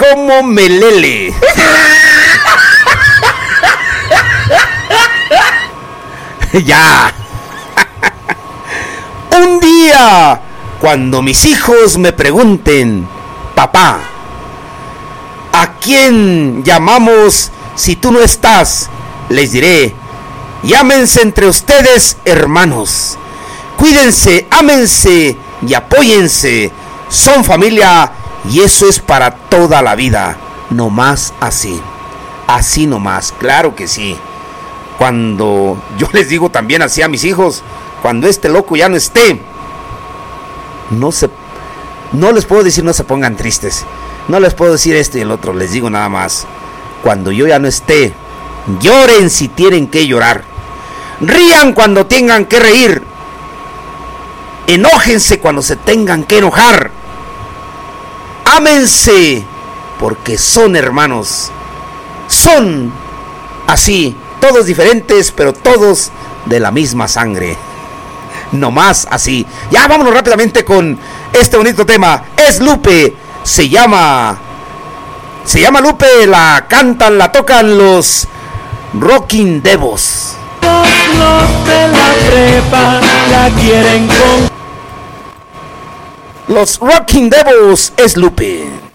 como melele. Ya. Un día, cuando mis hijos me pregunten, papá, ¿a quién llamamos si tú no estás? Les diré, llámense entre ustedes hermanos. Cuídense, ámense y apóyense. Son familia y eso es para toda la vida. No más así. Así nomás, claro que sí. Cuando yo les digo también así a mis hijos, cuando este loco ya no esté, no les puedo decir no se pongan tristes. No les puedo decir esto y el otro, les digo nada más. Cuando yo ya no esté, lloren si tienen que llorar. Rían cuando tengan que reír. Enójense cuando se tengan que enojar. Ámense porque son hermanos. Son así, todos diferentes, pero todos de la misma sangre. No más así. Ya vámonos rápidamente con este bonito tema. Es Lupe. Se llama Lupe. La cantan, la tocan los Rocking Devos. Los de la prepa la quieren con... Los Rocking Devos. Es Lupe.